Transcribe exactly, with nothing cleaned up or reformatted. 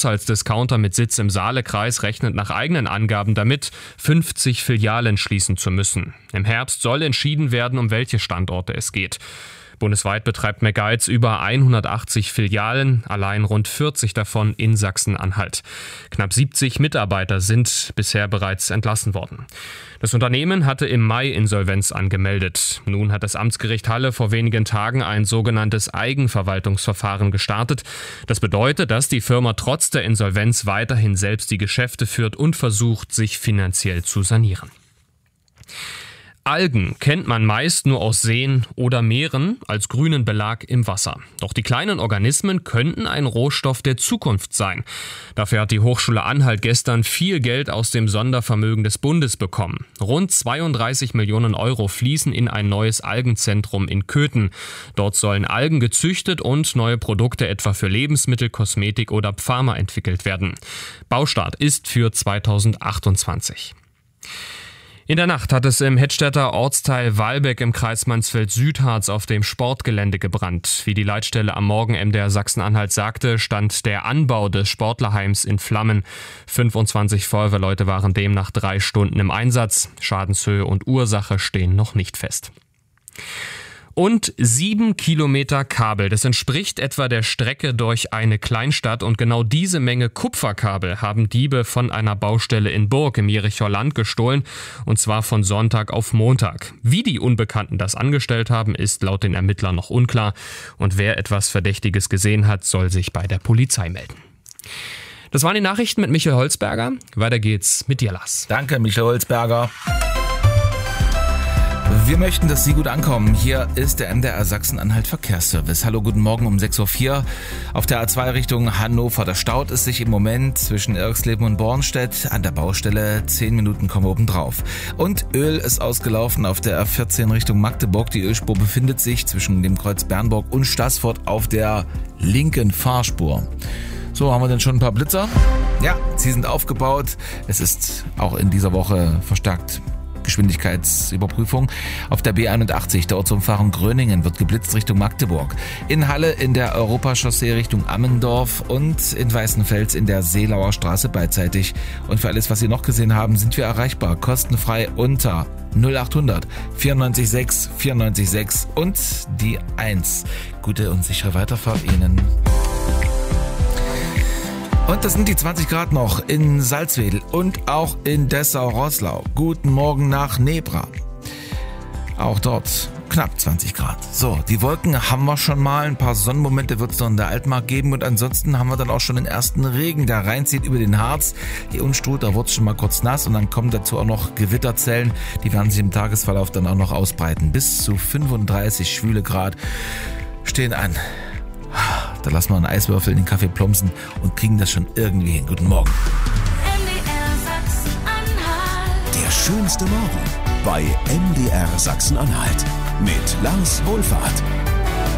Haushaltsdiscounter mit Sitz im Saalekreis rechnet nach eigenen Angaben damit, fünfzig Filialen schließen zu müssen. Im Herbst soll entschieden werden, um welche Standorte es geht. Bundesweit betreibt McGuides über hundertachtzig Filialen, allein rund vierzig davon in Sachsen-Anhalt. Knapp siebzig Mitarbeiter sind bisher bereits entlassen worden. Das Unternehmen hatte im Mai Insolvenz angemeldet. Nun hat das Amtsgericht Halle vor wenigen Tagen ein sogenanntes Eigenverwaltungsverfahren gestartet. Das bedeutet, dass die Firma trotz der Insolvenz weiterhin selbst die Geschäfte führt und versucht, sich finanziell zu sanieren. Algen kennt man meist nur aus Seen oder Meeren als grünen Belag im Wasser. Doch die kleinen Organismen könnten ein Rohstoff der Zukunft sein. Dafür hat die Hochschule Anhalt gestern viel Geld aus dem Sondervermögen des Bundes bekommen. Rund zweiunddreißig Millionen Euro fließen in ein neues Algenzentrum in Köthen. Dort sollen Algen gezüchtet und neue Produkte etwa für Lebensmittel, Kosmetik oder Pharma entwickelt werden. Baustart ist für zweitausendachtundzwanzig. In der Nacht hat es im Hettstädter Ortsteil Walbeck im Kreis Mansfeld-Südharz auf dem Sportgelände gebrannt. Wie die Leitstelle am Morgen M D R Sachsen-Anhalt sagte, stand der Anbau des Sportlerheims in Flammen. fünfundzwanzig Feuerwehrleute waren demnach drei Stunden im Einsatz. Schadenshöhe und Ursache stehen noch nicht fest. Und sieben Kilometer Kabel. Das entspricht etwa der Strecke durch eine Kleinstadt. Und genau diese Menge Kupferkabel haben Diebe von einer Baustelle in Burg im Jerichower Land gestohlen. Und zwar von Sonntag auf Montag. Wie die Unbekannten das angestellt haben, ist laut den Ermittlern noch unklar. Und wer etwas Verdächtiges gesehen hat, soll sich bei der Polizei melden. Das waren die Nachrichten mit Michael Holzberger. Weiter geht's mit dir, Lars. Danke, Michael Holzberger. Wir möchten, dass Sie gut ankommen. Hier ist der M D R Sachsen-Anhalt Verkehrsservice. Hallo, guten Morgen um sechs Uhr vier. Auf der A zwei Richtung Hannover. Da staut es sich im Moment zwischen Irxleben und Bornstedt. An der Baustelle zehn Minuten kommen wir oben drauf. Und Öl ist ausgelaufen auf der A vierzehn Richtung Magdeburg. Die Ölspur befindet sich zwischen dem Kreuz Bernburg und Staßfurt auf der linken Fahrspur. So, haben wir denn schon ein paar Blitzer? Ja, sie sind aufgebaut. Es ist auch in dieser Woche verstärkt Geschwindigkeitsüberprüfung. Auf der B einundachtzig, der Ortsumfahrung Gröningen, wird geblitzt Richtung Magdeburg. In Halle in der Europachaussee Richtung Ammendorf und in Weißenfels in der Seelauer Straße beidseitig. Und für alles, was Sie noch gesehen haben, sind wir erreichbar. Kostenfrei unter null achthundert vierundneunzig sechs vierundneunzig sechs und die eins. Gute und sichere Weiterfahrt Ihnen. Und das sind die zwanzig Grad noch in Salzwedel und auch in Dessau-Roßlau. Guten Morgen nach Nebra. Auch dort knapp zwanzig Grad. So, die Wolken haben wir schon mal. Ein paar Sonnenmomente wird es noch in der Altmark geben. Und ansonsten haben wir dann auch schon den ersten Regen, der reinzieht über den Harz. Die Unstrut, da wird es schon mal kurz nass. Und dann kommen dazu auch noch Gewitterzellen. Die werden sich im Tagesverlauf dann auch noch ausbreiten. Bis zu fünfunddreißig schwüle Grad stehen an. Da lassen wir einen Eiswürfel in den Kaffee plumpsen und kriegen das schon irgendwie hin. Guten Morgen. M D R Sachsen-Anhalt. Der schönste Morgen bei M D R Sachsen-Anhalt mit Lars Wohlfahrt.